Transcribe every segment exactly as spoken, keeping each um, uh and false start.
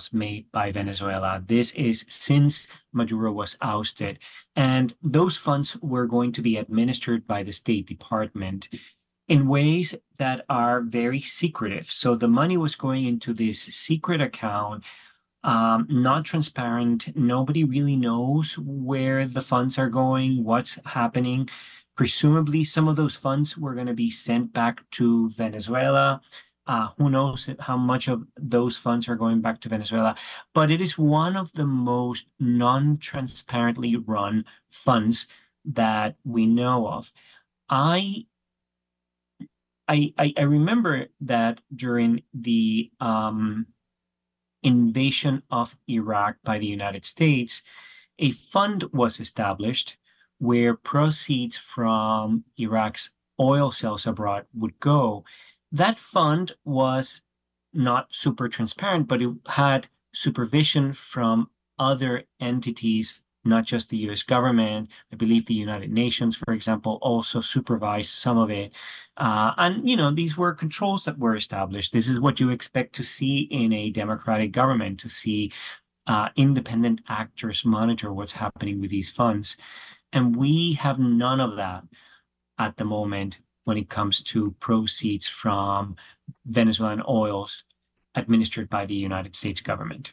was made by Venezuela. This is since Maduro was ousted. And those funds were going to be administered by the State Department in ways that are very secretive. So the money was going into this secret account, um, not transparent. Nobody really knows where the funds are going, what's happening. Presumably, some of those funds were going to be sent back to Venezuela. Uh, who knows how much of those funds are going back to Venezuela? But it is one of the most non-transparently run funds that we know of. I I, I, I remember that during the um, invasion of Iraq by the United States, a fund was established where proceeds from Iraq's oil sales abroad would go. That fund was not super transparent, but it had supervision from other entities, not just the U S government. I believe the United Nations, for example, also supervised some of it. Uh, and, you know, these were controls that were established. This is what you expect to see in a democratic government, to see uh, independent actors monitor what's happening with these funds. And we have none of that at the moment when it comes to proceeds from Venezuelan oils administered by the United States government.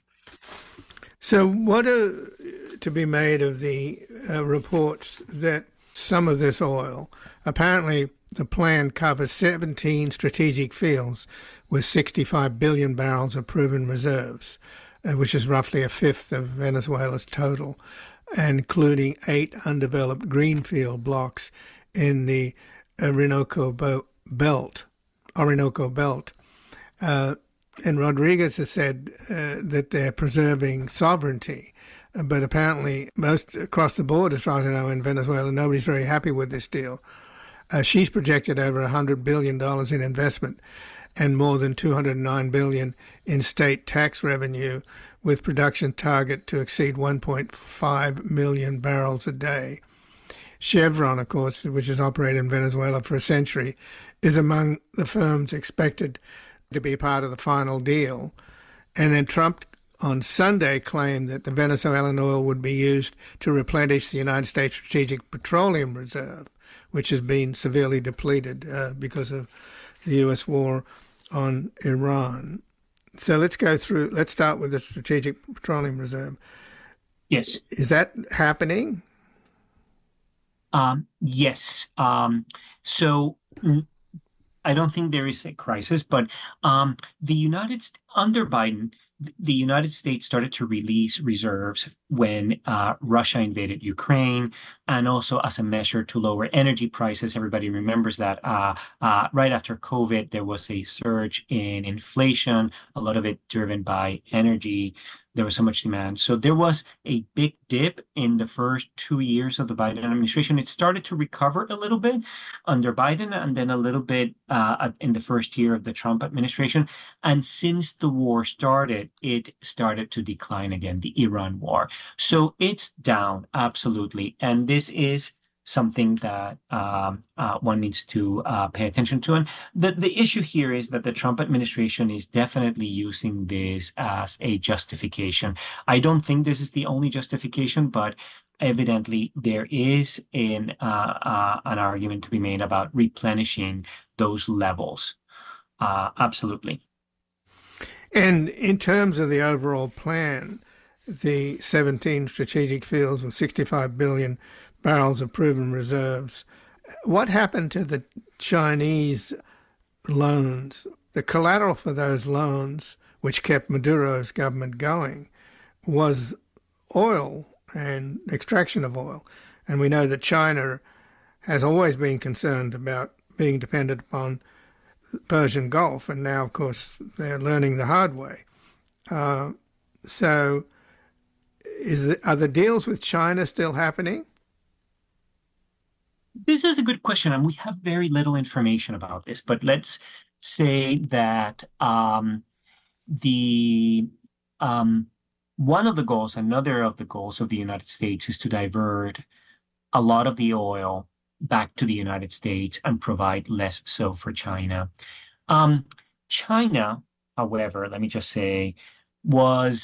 So what are to be made of the uh, reports that some of this oil, apparently the plan covers seventeen strategic fields with sixty-five billion barrels of proven reserves, uh, which is roughly a fifth of Venezuela's total, including eight undeveloped greenfield blocks in the Orinoco Belt. Orinoco Belt. Uh, and Rodriguez has said uh, that they're preserving sovereignty. But apparently, most across the board, as far as I know, in Venezuela, nobody's very happy with this deal. Uh, she's projected over one hundred billion dollars in investment and more than two hundred nine billion dollars in state tax revenue, with production target to exceed one point five million barrels a day. Chevron, of course, which has operated in Venezuela for a century, is among the firms expected to be part of the final deal. And then Trump on Sunday claimed that the Venezuelan oil would be used to replenish the United States Strategic Petroleum Reserve, which has been severely depleted uh, because of the U S war on Iran. So let's go through, let's start with the Strategic Petroleum Reserve. Yes. Is that happening? Um, yes. Um, so I don't think there is a crisis, but um, the United States, under Biden, the United States started to release reserves when uh, Russia invaded Ukraine, and also as a measure to lower energy prices. Everybody remembers that uh, uh, right after COVID, there was a surge in inflation, a lot of it driven by energy. There was so much demand. So there was a big dip in the first two years of the Biden administration. It started to recover a little bit under Biden, and then a little bit uh, in the first year of the Trump administration. And since the war started, it started to decline again, the Iran war. So it's down, absolutely. And this is something that um, uh, one needs to uh, pay attention to. And the, the issue here is that the Trump administration is definitely using this as a justification. I don't think this is the only justification, but evidently there is an, uh, uh, an argument to be made about replenishing those levels. Uh, absolutely. And in terms of the overall plan, the seventeen strategic fields with sixty-five billion barrels of proven reserves. What happened to the Chinese loans? The collateral for those loans, which kept Maduro's government going, was oil and extraction of oil. And we know that China has always been concerned about being dependent upon the Persian Gulf, and now, of course, they're learning the hard way. Uh, so is the, are the deals with China still happening? This is a good question, and we have very little information about this, but let's say that um, the um, one of the goals, another of the goals of the United States is to divert a lot of the oil back to the United States and provide less so for China. Um, China, however, let me just say, was